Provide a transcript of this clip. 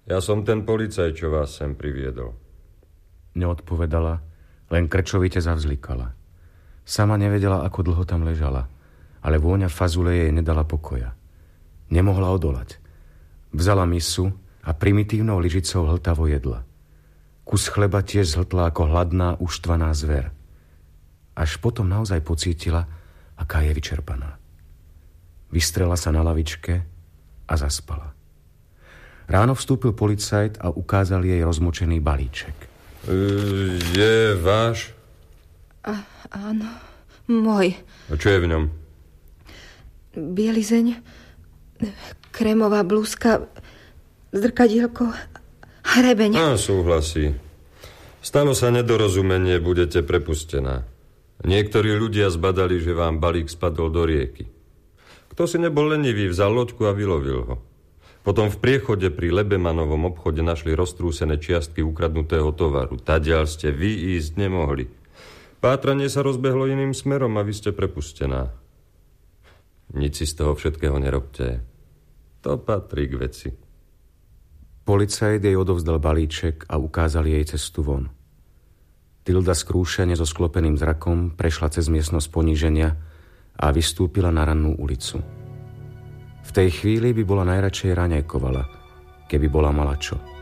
Ja som ten policaj, čo vás sem priviedol. Neodpovedala, len krčovite zavzlikala. Sama nevedela, ako dlho tam ležala, ale vôňa fazule jej nedala pokoja. Nemohla odolať. Vzala misu a primitívnou lyžicou hltavo jedla. Kus chleba tiež zhltla ako hladná, uštvaná zver. Až potom naozaj pocítila, aká je vyčerpaná. Vystrela sa na lavičke a zaspala. Ráno vstúpil policajt a ukázal jej rozmočený balíček. Je váš? Áno, môj. A čo je v ňom? Bielizeň, krémová blúzka, zrkadielko, hrebeň. Súhlasí. Stalo sa nedorozumenie, budete prepustená. Niektorí ľudia zbadali, že vám balík spadol do rieky. Kto si nebol lenivý, vzal loďku a vylovil ho. Potom v priechode pri Lebemanovom obchode našli roztrúsené čiastky ukradnutého tovaru. Tadiaľ ste vy ísť nemohli. Pátranie sa rozbehlo iným smerom a vy ste prepustená. Nič si z toho všetkého nerobte. To patrí k veci. Policajt jej odovzdal balíček a ukázal jej cestu von. Tilda skrúšene so sklopeným zrakom prešla cez miestnosť poníženia a vystúpila na rannú ulicu. V tej chvíli by bola najradšej raňajkovala, keby bola mala čo.